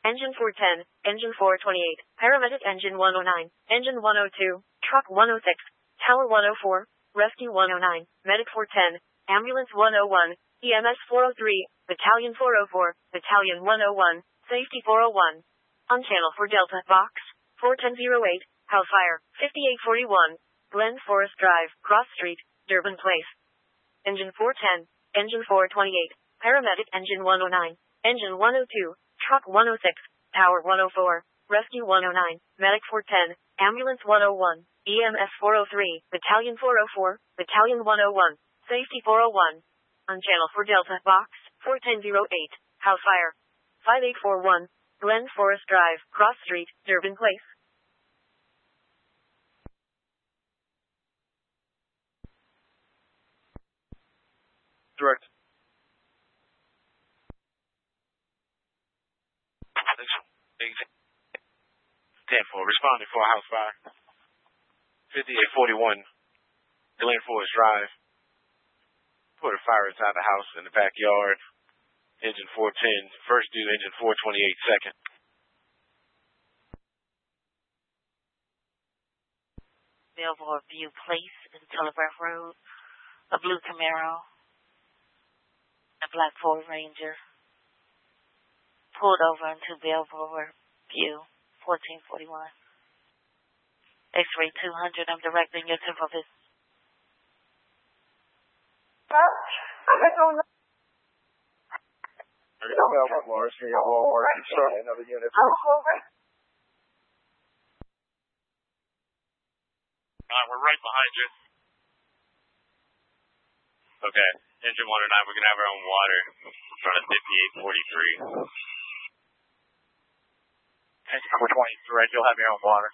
Engine 410, Engine 428, Paramedic Engine 109, Engine 102, Truck 106, Tower 104, Rescue 109, Medic 410, Ambulance 101, EMS 403, Battalion 404, Battalion 101, Safety 401. On channel 4 Delta, Box 4108, House Fire 5841, Glen Forest Drive, Cross Street, Durban Place. Engine 410, Engine 428, Paramedic Engine 109, Engine 102, Truck 106, Tower 104, Rescue 109, Medic 410, Ambulance 101, EMS 403, Battalion 404, Battalion 101, Safety 401. On channel 4 Delta, Box 4108, House Fire 5841, Glen Forest Drive, Cross Street, Durban Place. Direct. 10-4, responding for a house fire. 5841, Glen Forest Drive. Put a fire inside the house in the backyard. Engine 410, first due, engine 428, second. Belvoir View Place in Telegraph Road. A blue Camaro. A black Ford Ranger. Pulled over into Belvoir View, 1441. X-ray 200, I'm directing your temporal visit. Another unit. We're right behind you. Okay. Engine 109, we're going to have our own water in front of 5843. Engine 420, you'll have your own water.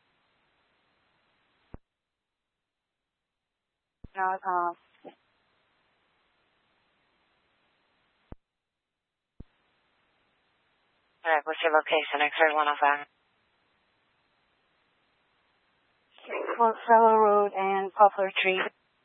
Alright, what's your location? X-ray 105. Fellow Road and Poplar Tree.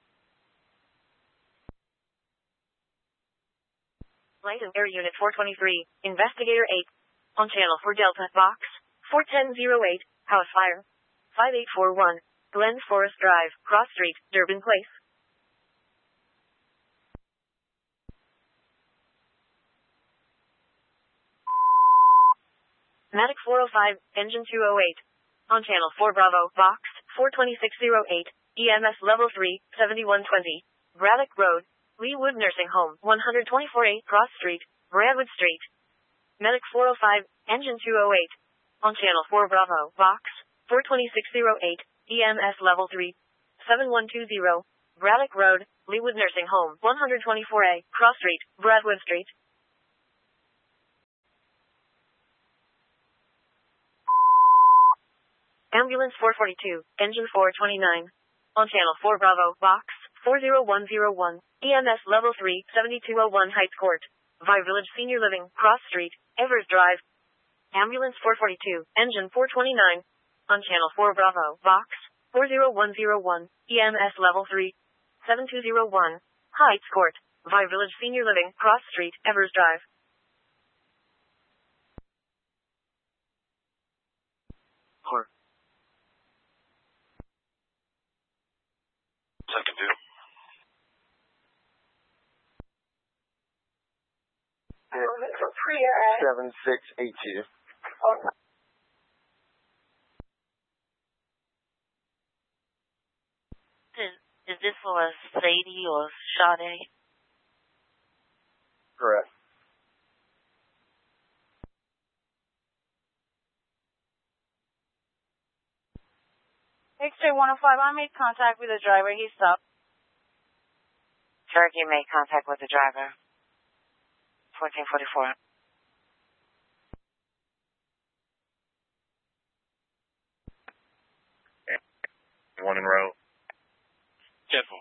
Light and Air Unit 423, Investigator 8. On channel 4 Delta, Box 4108, House Fire 5841, Glen Forest Drive, Cross Street, Durban Place. Medic 405, Engine 208. On channel 4 Bravo, Box 42608, EMS Level 3, 7120, Braddock Road, Leewood Nursing Home, 124A Cross Street, Bradwood Street. Medic 405, Engine 208. On channel 4 Bravo, Box 42608, EMS Level 3, 7120, Braddock Road, Leewood Nursing Home, 124A Cross Street, Bradwood Street. Ambulance 442, Engine 429. On channel 4 Bravo, Box 40101, EMS Level 3, 7201 Heights Court, Vi Village Senior Living, Cross Street, Evers Drive. Ambulance 442, Engine 429. On channel 4 Bravo, Box 40101, EMS Level 3, 7201, Heights Court, Vi Village Senior Living, Cross Street, Evers Drive. Clear. Second due. 7682. Is this for a Sadie or Sade? Correct. X-ray 105, I made contact with the driver. He stopped. Cherokee made contact with the driver. 1444. One in row. 10-4.